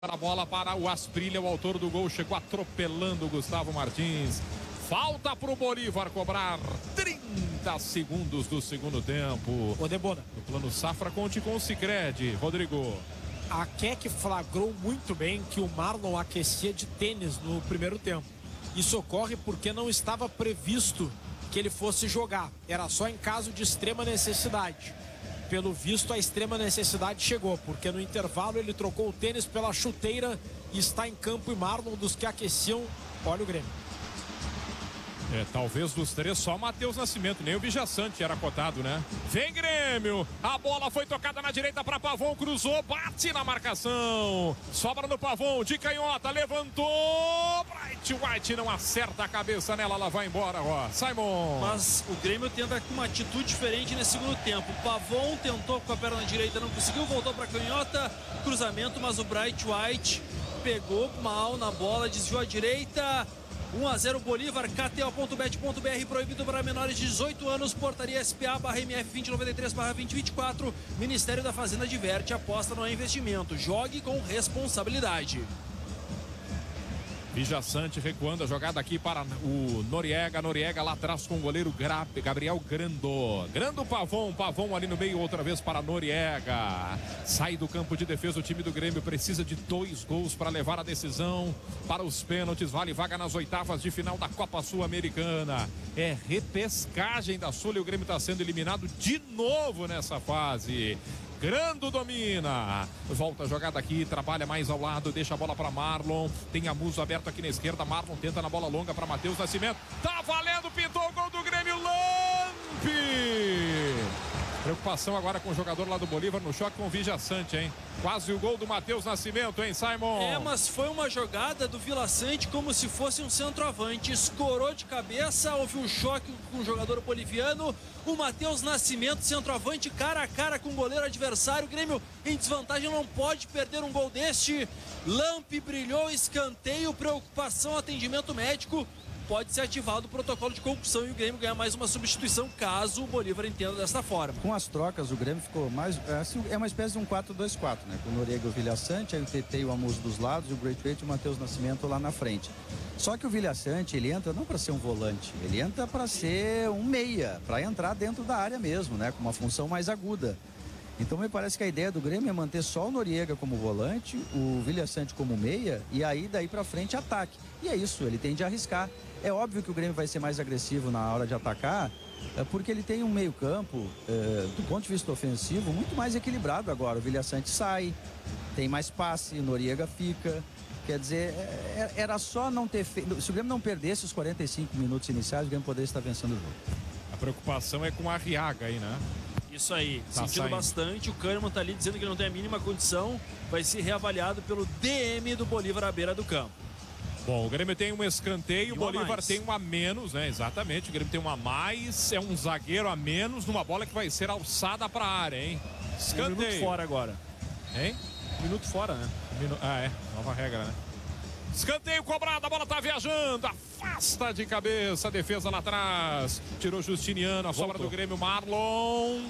A bola para o Asprilla, o autor do gol, chegou atropelando o Gustavo Martins. Falta para o Bolívar cobrar 30 segundos do segundo tempo. O Debona. No plano Safra, conte com o Sicredi. Rodrigo. A Keck flagrou muito bem que o Marlon aquecia de tênis no primeiro tempo. Isso ocorre porque não estava previsto que ele fosse jogar. Era só em caso de extrema necessidade. Pelo visto, a extrema necessidade chegou, porque no intervalo ele trocou o tênis pela chuteira e está em campo. E Marlon, dos que aqueciam, olha o Grêmio. Talvez dos três, só Matheus Nascimento, nem o Vijaçante era cotado, né? Vem Grêmio, a bola foi tocada na direita para Pavon, cruzou, bate na marcação. Sobra no Pavon, de canhota, levantou. Bright White não acerta a cabeça nela, ela vai embora, ó. Simon. Mas o Grêmio tenta com uma atitude diferente nesse segundo tempo. Pavon tentou com a perna direita, não conseguiu, voltou para canhota, cruzamento, mas o Bright White pegou mal na bola, desviou à direita. 1-0 Bolívar, KTO.bet.br, proibido para menores de 18 anos, portaria SPA/MF 2093/2024, Ministério da Fazenda adverte, aposta não é investimento, jogue com responsabilidade. Vijaçante recuando a jogada aqui para o Noriega. Noriega lá atrás com o goleiro Gabriel Grando. Grando Pavon. Pavon ali no meio outra vez para Noriega. Sai do campo de defesa o time do Grêmio. Precisa de 2 gols para levar a decisão para os pênaltis. Vale vaga nas oitavas de final da Copa Sul-Americana. É repescagem da Sul e o Grêmio está sendo eliminado de novo nessa fase. Grando domina, volta a jogada aqui, trabalha mais ao lado, deixa a bola para Marlon, tem a Muso aberto aqui na esquerda, Marlon tenta na bola longa para Matheus Nascimento, tá valendo, pintou o gol do Grêmio, Lampe! Preocupação agora com o jogador lá do Bolívar no choque com o Vijaçante, hein? Quase o gol do Matheus Nascimento, hein, Simon? Mas foi uma jogada do Vila Sante como se fosse um centroavante. Escorou de cabeça, houve um choque com o jogador boliviano. O Matheus Nascimento, centroavante, cara a cara com o goleiro adversário. O Grêmio em desvantagem, não pode perder um gol deste. Lampe brilhou, escanteio, preocupação, atendimento médico. Pode ser ativado o protocolo de concussão e o Grêmio ganhar mais uma substituição caso o Bolívar entenda desta forma. Com as trocas, o Grêmio ficou mais... Assim, é uma espécie de um 4-2-4, né? Com o Noriega e o Vijaçante, aí o TT e o Amuso dos lados, e o Great Weight e o Matheus Nascimento lá na frente. Só que o Vijaçante, ele entra não para ser um volante, ele entra para ser um meia, para entrar dentro da área mesmo, né? Com uma função mais aguda. Então me parece que a ideia do Grêmio é manter só o Noriega como volante, o Vijaçante como meia, e aí daí para frente ataque. E é isso, ele tende a arriscar. É óbvio que o Grêmio vai ser mais agressivo na hora de atacar, porque ele tem um meio campo, do ponto de vista ofensivo, muito mais equilibrado agora. O Vijaçante sai, tem mais passe, o Noriega fica. Quer dizer, era só não ter feito... Se o Grêmio não perdesse os 45 minutos iniciais, o Grêmio poderia estar vencendo o jogo. A preocupação é com a Arriaga aí, né? Isso aí, tá sentindo saindo bastante. O Kahneman tá ali dizendo que ele não tem a mínima condição. Vai ser reavaliado pelo DM do Bolívar à beira do campo. Bom, o Grêmio tem um escanteio, o Bolívar mais. tem um a menos, né? Exatamente, o Grêmio tem um a mais, é um zagueiro a menos numa bola que vai ser alçada para a área, hein? Escanteio. 1 minuto fora agora. Hein? 1 minuto fora, né? Nova regra, né? Escanteio cobrado, a bola tá viajando, afasta de cabeça, a defesa lá atrás, tirou Justiniano, a sobra do Grêmio, Marlon.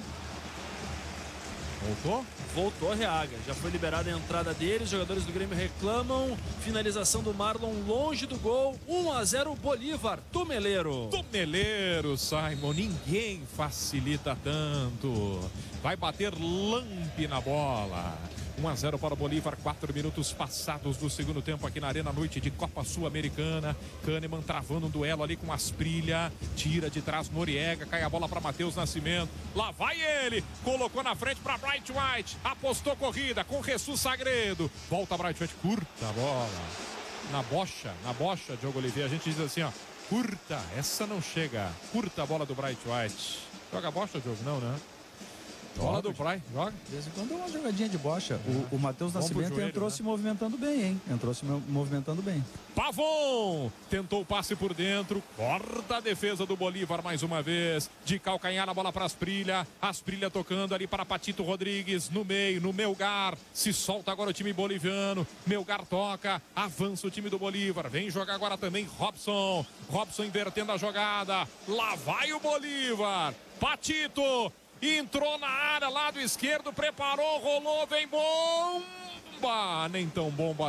Voltou a Reaga, já foi liberada a entrada dele, os jogadores do Grêmio reclamam, finalização do Marlon longe do gol, 1-0 Bolívar, Tumeleiro. Tumeleiro, Simon, ninguém facilita tanto, vai bater Lampe na bola. 1-0 para o Bolívar, 4 minutos passados do segundo tempo aqui na Arena, noite de Copa Sul-Americana. Kahneman travando um duelo ali com Asprilla, tira de trás Noriega, cai a bola para Matheus Nascimento, lá vai ele, colocou na frente para Bright White, apostou corrida com Jesus Sagredo, volta Bright White, curta a bola, na bocha, Diogo Oliveira, a gente diz assim, ó, curta, essa não chega, curta a bola do Bright White. Joga a bocha, Diogo? Não, né? Bola do Bright, joga. De vez em quando é uma jogadinha de bocha. O Matheus Nascimento entrou, né? Se movimentando bem, hein? Entrou se movimentando bem. Pavon tentou o passe por dentro, corta a defesa do Bolívar mais uma vez, de calcanhar a bola para Asprilla, Asprilla tocando ali para Patito Rodrigues, no meio, no Melgar, se solta agora o time boliviano, Melgar toca, avança o time do Bolívar, vem jogar agora também Robson invertendo a jogada, lá vai o Bolívar, Patito, entrou na área, lado esquerdo, preparou, rolou, vem bom, Bah, nem tão bom.